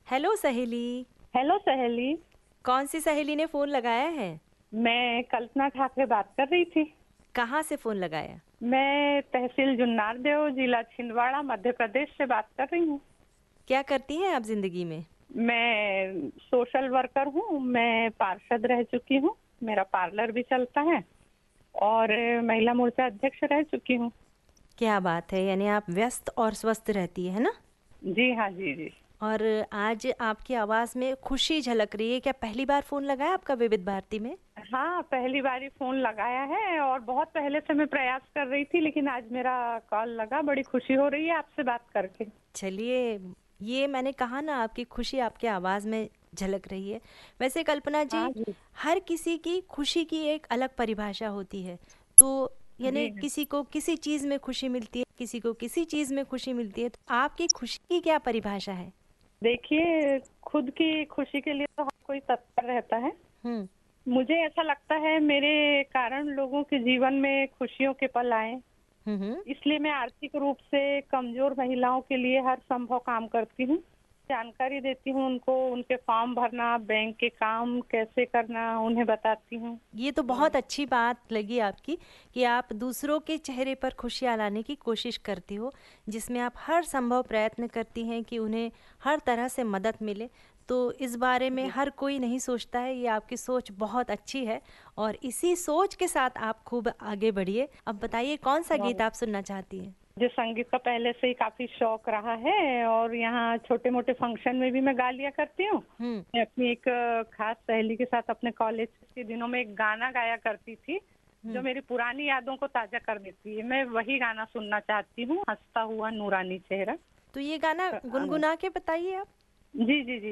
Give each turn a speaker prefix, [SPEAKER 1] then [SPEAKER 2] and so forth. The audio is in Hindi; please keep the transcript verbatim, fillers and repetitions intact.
[SPEAKER 1] हेलो सहेली।
[SPEAKER 2] हेलो सहेली।
[SPEAKER 1] कौन सी सहेली ने फोन लगाया है?
[SPEAKER 2] मैं कल्पना ठाकरे बात कर रही थी।
[SPEAKER 1] कहाँ से फोन लगाया?
[SPEAKER 2] मैं तहसील जुन्नार देव, जिला छिंदवाड़ा, मध्य प्रदेश से बात कर रही हूँ।
[SPEAKER 1] क्या करती हैं आप जिंदगी में?
[SPEAKER 2] मैं सोशल वर्कर हूँ। मैं पार्षद रह चुकी हूँ। मेरा पार्लर भी चलता है और महिला मोर्चा अध्यक्ष रह चुकी हूँ।
[SPEAKER 1] क्या बात है, यानी आप व्यस्त और स्वस्थ रहती है ना?
[SPEAKER 2] जी हाँ, जी जी।
[SPEAKER 1] और आज आपकी आवाज में खुशी झलक रही है। क्या पहली बार फोन लगाया आपका विविध भारती में?
[SPEAKER 2] हाँ, पहली बार ही फोन लगाया है और बहुत पहले से मैं प्रयास कर रही थी, लेकिन आज मेरा कॉल लगा। बड़ी खुशी हो रही है आपसे बात करके।
[SPEAKER 1] चलिए, ये मैंने कहा ना, आपकी खुशी आपके आवाज में झलक रही है। वैसे कल्पना
[SPEAKER 2] हाँ
[SPEAKER 1] जी,
[SPEAKER 2] जी।
[SPEAKER 1] हर किसी की खुशी की एक अलग परिभाषा होती है। तो यानी
[SPEAKER 2] जी हाँ।
[SPEAKER 1] किसी को किसी चीज में खुशी मिलती है, किसी को किसी चीज में खुशी मिलती है। तो आपकी खुशी की क्या परिभाषा है?
[SPEAKER 2] देखिए, खुद की खुशी के लिए तो हर कोई तत्पर रहता है।
[SPEAKER 1] हम्म।
[SPEAKER 2] मुझे ऐसा लगता है मेरे कारण लोगों के जीवन में खुशियों के पल आए,
[SPEAKER 1] हम्म।
[SPEAKER 2] इसलिए मैं आर्थिक रूप से कमजोर महिलाओं के लिए हर संभव काम करती हूँ। जानकारी देती हूँ उनको, उनके फॉर्म भरना, बैंक के काम कैसे करना उन्हें बताती हूँ।
[SPEAKER 1] ये तो बहुत अच्छी बात लगी आपकी कि आप दूसरों के चेहरे पर खुशियाँ लाने की कोशिश करती हो, जिसमें आप हर संभव प्रयत्न करती हैं कि उन्हें हर तरह से मदद मिले। तो इस बारे में
[SPEAKER 2] जी।
[SPEAKER 1] हर कोई नहीं सोचता है। ये आपकी सोच बहुत अच्छी है और इसी सोच के साथ आप खूब आगे बढ़िए। अब बताइए, कौन सा गीत
[SPEAKER 2] और
[SPEAKER 1] आप सुनना चाहती हैं?
[SPEAKER 2] मुझे संगीत का पहले से ही काफी शौक रहा है और यहाँ छोटे मोटे फंक्शन में भी मैं गा लिया करती हूँ।
[SPEAKER 1] हम्म।
[SPEAKER 2] मैं अपनी एक अ, खास सहेली के साथ अपने कॉलेज के दिनों में एक गाना गाया करती थी, जो
[SPEAKER 1] हम्म।
[SPEAKER 2] मेरी पुरानी यादों को ताजा कर देती है। मैं वही गाना सुनना चाहती हूँ, हंसता हुआ नूरानी चेहरा।
[SPEAKER 1] तो ये गाना
[SPEAKER 2] अ,
[SPEAKER 1] गुनगुना के बताइए आप।
[SPEAKER 2] जी जी जी।